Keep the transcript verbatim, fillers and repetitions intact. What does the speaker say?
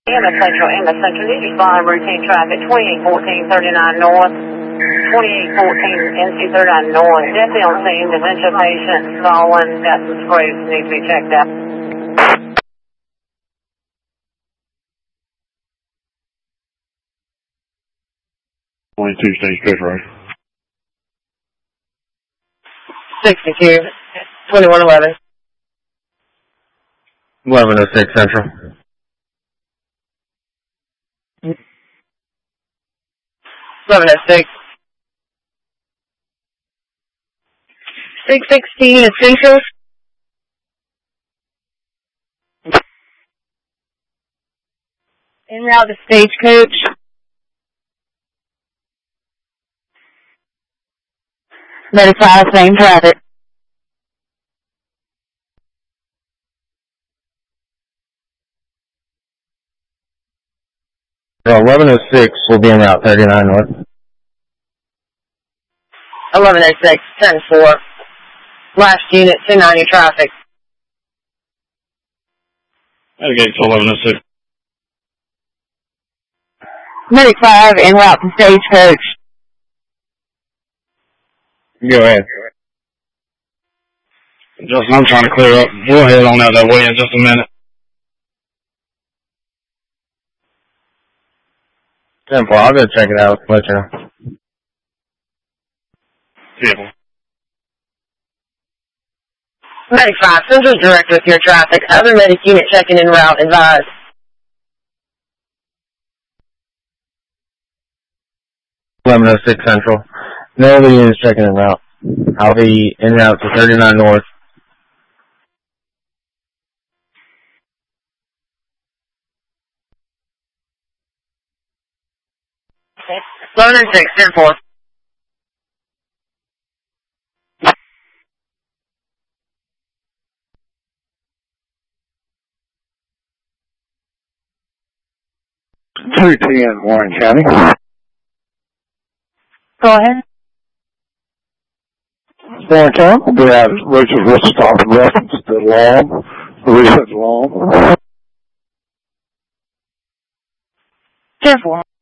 In the Central, in the Central, need to respond routine traffic, twenty-eight fourteen thirty-nine North, twenty-eight fourteen N C thirty-nine North, definitely on scene, dementia patient, swollen, got some scrapes, needs to be checked out. twenty-two Stage Drift Road. sixty-two, twenty-one eleven. eleven oh six Central. eleven oh six. six sixteen Essentials. En route to Stagecoach. Notify same traffic. eleven oh six will be in Route thirty-nine North. eleven oh six, ten four. Last unit, two ninety traffic. Navigate to eleven oh six. Medic five, en route to Stagecoach. Go ahead. Justin, I'm trying to clear up. We'll head on out that way in just a minute. ten four, I'll go check it out. Let you know. Vehicle. Medic five, Central direct with your traffic. Other medic unit checking en route, advised. eleven oh six Central. No other units checking en route. I'll be en route to thirty-nine North. eleven oh six, ten four. two ten Warren County. Go ahead. Warren County, we have Rachel Wilson stop in reference to Long, the recent Long. ten four.